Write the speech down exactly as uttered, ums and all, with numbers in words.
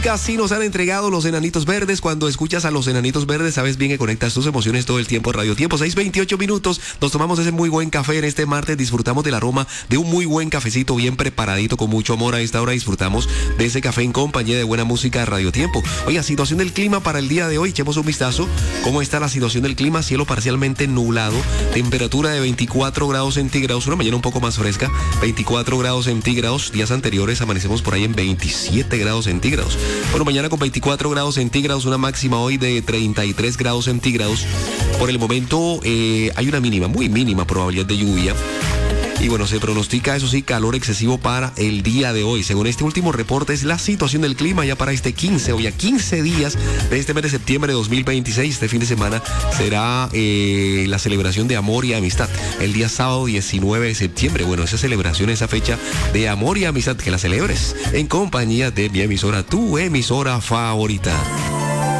Casi nos han entregado los Enanitos Verdes. Cuando escuchas a los Enanitos Verdes, sabes bien que conectas tus emociones todo el tiempo en Radio Tiempo. seis veintiocho minutos, nos tomamos ese muy buen café en este martes. Disfrutamos del aroma de un muy buen cafecito bien preparadito, con mucho amor. A esta hora disfrutamos de ese café en compañía de buena música Radio Tiempo. Oiga, situación del clima para el día de hoy. Echemos un vistazo. ¿Cómo está la situación del clima? Cielo parcialmente nublado. Temperatura de veinticuatro grados centígrados. Una mañana un poco más fresca. veinticuatro grados centígrados. Días anteriores amanecemos por ahí en veintisiete grados centígrados. Bueno, mañana con veinticuatro grados centígrados, una máxima hoy de treinta y tres grados centígrados. Por el momento eh, hay una mínima, muy mínima probabilidad de lluvia. Y bueno, se pronostica, eso sí, calor excesivo para el día de hoy. Según este último reporte, es la situación del clima ya para este quince, hoy a quince días de este mes de septiembre de dos mil veintiséis. Este fin de semana será eh, la celebración de amor y amistad. El día sábado diecinueve de septiembre. Bueno, esa celebración, esa fecha de amor y amistad, que la celebres en compañía de mi emisora, tu emisora favorita.